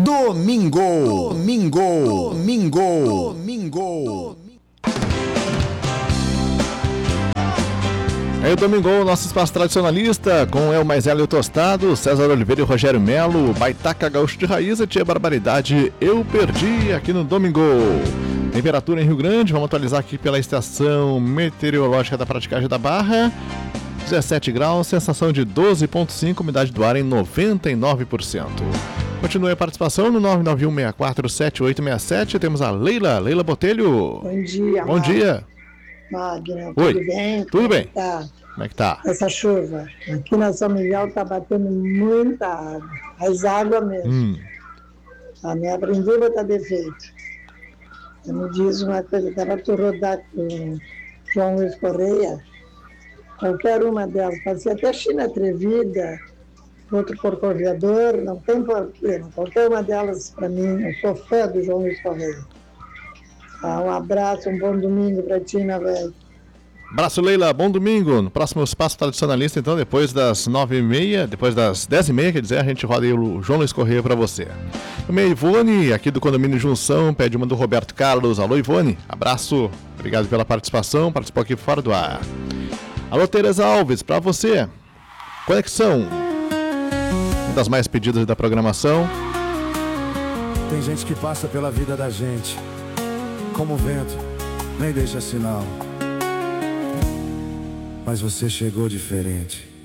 Domingo. É o Domingo, nosso espaço tradicionalista, com El Mais Elo e o Tostado, César Oliveira e Rogério Melo, Baitaca Gaúcho de Raiz, a Tia Barbaridade, Eu Perdi, aqui no Domingo. Temperatura em Rio Grande, vamos atualizar aqui pela estação meteorológica da Praticagem da Barra, 17 graus, sensação de 12,5, umidade do ar em 99%. Continue a participação no 991647867, temos a Leila Botelho. Bom dia, Bom dia. Magna, Oi. tudo bem? Tudo bem. Tá. Como é que tá? Essa chuva. Aqui na São Miguel tá batendo muita água. Mas água mesmo. A minha prendura tá defeito. Você me diz uma coisa, dava tu rodar com João Luiz Correia, qualquer uma delas, pode ser até China Atrevida, outro corcoviador, não tem porquê. Qualquer uma delas, para mim, eu sou fã do João Luiz Correia. Um abraço, um bom domingo para ti, né, velho? Abraço, Leila, bom domingo. No próximo Espaço Tradicionalista, então, depois das 9h30, depois das 10h30, quer dizer, a gente roda aí o João Luiz Correia para você. Também a Ivone, aqui do Condomínio Junção, pede uma do Roberto Carlos. Alô, Ivone, abraço, obrigado pela participação, participou aqui fora do ar. Alô, Tereza Alves, para você, Conexão, uma das mais pedidas da programação. Tem gente que passa pela vida da gente como o vento, nem deixa sinal. Mas você chegou diferente.